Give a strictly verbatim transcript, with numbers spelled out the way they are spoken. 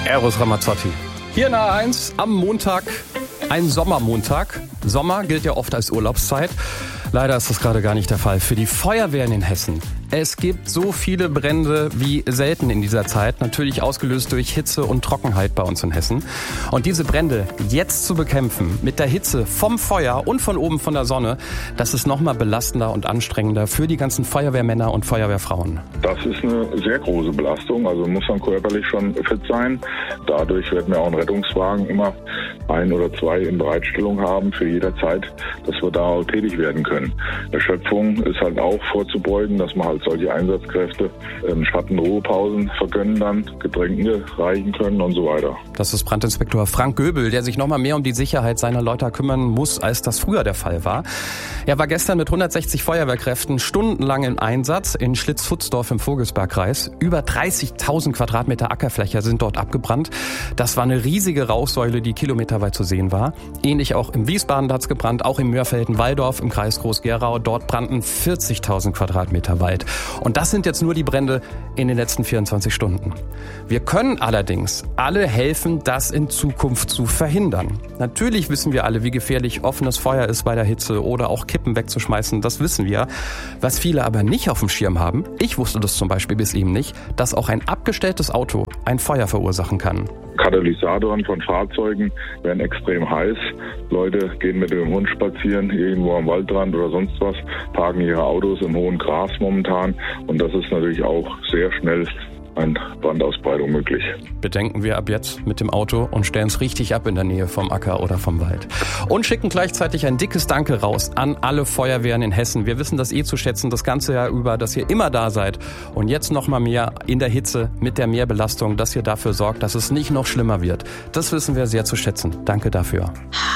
Eros Ramazzotti. Hier in A eins am Montag, ein Sommermontag. Sommer gilt ja oft als Urlaubszeit. Leider ist das gerade gar nicht der Fall für die Feuerwehren in Hessen. Es gibt so viele Brände wie selten in dieser Zeit, natürlich ausgelöst durch Hitze und Trockenheit bei uns in Hessen. Und diese Brände jetzt zu bekämpfen, mit der Hitze vom Feuer und von oben von der Sonne, das ist nochmal belastender und anstrengender für die ganzen Feuerwehrmänner und Feuerwehrfrauen. Das ist eine sehr große Belastung, also muss man körperlich schon fit sein. Dadurch werden wir auch einen Rettungswagen immer ein oder zwei in Bereitstellung haben für jederzeit, dass wir da auch tätig werden können. Erschöpfung ist halt auch vorzubeugen, dass man halt solche Einsatzkräfte ähm, Schattenruhepausen vergönnen, dann Getränke reichen können und so weiter. Das ist Brandinspektor Frank Göbel, der sich noch mal mehr um die Sicherheit seiner Leute kümmern muss, als das früher der Fall war. Er war gestern mit hundertsechzig Feuerwehrkräften stundenlang im Einsatz in Schlitzfutzdorf im Vogelsbergkreis. Über dreißigtausend Quadratmeter Ackerfläche sind dort abgebrannt. Das war eine riesige Rauchsäule, die kilometerweit zu sehen war. Ähnlich auch im Wiesbaden hat's gebrannt, auch im Mörfelden-Walldorf im Kreis Groß-Gerau. Dort brannten vierzigtausend Quadratmeter Wald. Und das sind jetzt nur die Brände in den letzten vierundzwanzig Stunden. Wir können allerdings alle helfen, das in Zukunft zu verhindern. Natürlich wissen wir alle, wie gefährlich offenes Feuer ist bei der Hitze oder auch Kippen wegzuschmeißen, das wissen wir. Was viele aber nicht auf dem Schirm haben, ich wusste das zum Beispiel bis eben nicht, dass auch ein abgestelltes Auto ein Feuer verursachen kann. Katalysatoren von Fahrzeugen werden extrem heiß. Leute gehen mit dem Hund spazieren, irgendwo am Waldrand oder sonst was, parken ihre Autos im hohen Gras momentan. Und das ist natürlich auch sehr schnell eine Brandausbreitung möglich. Bedenken wir ab jetzt mit dem Auto und stellen es richtig ab in der Nähe vom Acker oder vom Wald. Und schicken gleichzeitig ein dickes Danke raus an alle Feuerwehren in Hessen. Wir wissen das eh zu schätzen, das ganze Jahr über, dass ihr immer da seid. Und jetzt noch mal mehr in der Hitze mit der Mehrbelastung, dass ihr dafür sorgt, dass es nicht noch schlimmer wird. Das wissen wir sehr zu schätzen. Danke dafür.